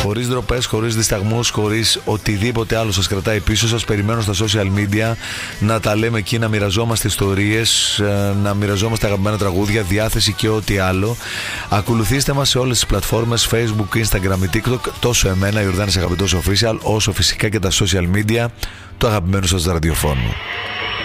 Χωρίς ντροπές, χωρίς δισταγμούς, χωρίς οτιδήποτε άλλο σας κρατάει πίσω. Σας περιμένω στα social media να τα λέμε εκεί, να μοιραζόμαστε ιστορίες, να μοιραζόμαστε αγαπημένα τραγούδια, διάθεση και ό,τι άλλο. Ακολουθήστε μας σε όλες τις πλατφόρμες, Facebook, Instagram ή TikTok, τόσο εμένα, Ιορδάνης Αγαπητός Official, όσο φυσικά και τα social media του αγαπημένου σας ραδιοφώνου.